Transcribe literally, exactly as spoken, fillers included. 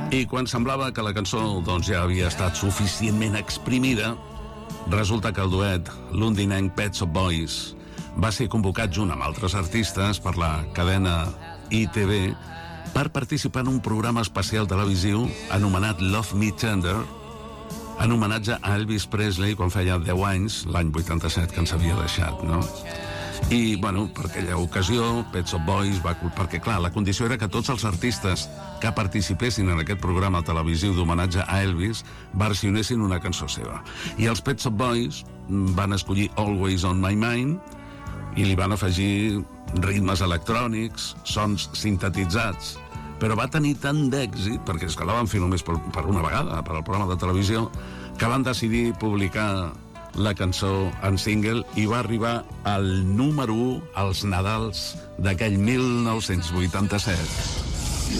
I quan semblava que la cançó doncs, ja havia estat suficientment exprimida, resulta que el duet londinenc Pet Shop Boys va ser convocat junt amb altres artistes per la cadena I T V per participar en un programa especial televisiu anomenat Love Me Tender, en homenatge a Elvis Presley quan feia deu anys, l'any vuitanta-set, que ens havia deixat, no? I, bueno, per aquella ocasió, Pet Shop Boys va... Perquè, clar, la condició era que tots els artistes que participessin en aquest programa televisiu d'homenatge a Elvis versionessin una cançó seva. I els Pet Shop Boys van escollir Always on My Mind i li van afegir ritmes electrònics, sons sintetitzats, però va tenir tant d'èxit, perquè és que la van fer només per, per una vegada, per al programa de televisió, que van decidir publicar la cançó en single i va arribar al número u als Nadals d'aquell mil nou-cents vuitanta-set.